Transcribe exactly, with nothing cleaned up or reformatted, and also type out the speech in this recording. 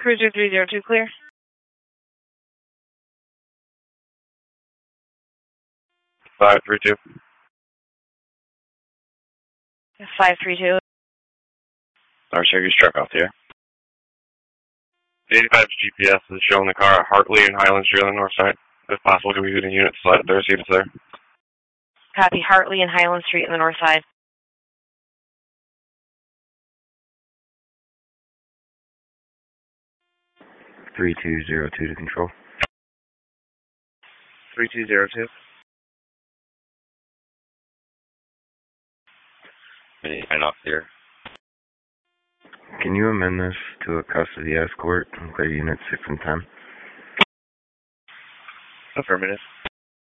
Cruiser three zero two clear. five three two. five three two. Our Syracuse truck off the air. eighty-five G P S is showing the car at Hartley and Highland Street on the north side. If possible, can we get a unit to slide up there, see if it's there? Copy. Hartley and Highland Street on the north side. three two zero two to control. three two zero two. And off there. Can you amend this to a custody escort and clear units six and ten? Affirmative.